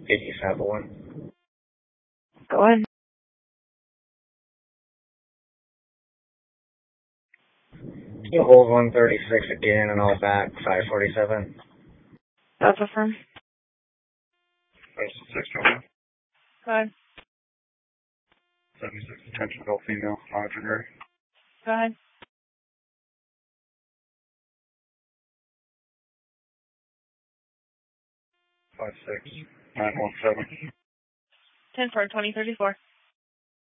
87. Go ahead. You hold 136 again and all back, 547. That's affirm. 61. Go ahead. 76, attention, adult female, Roger. Go ahead. 56, 917. 10 for 2034.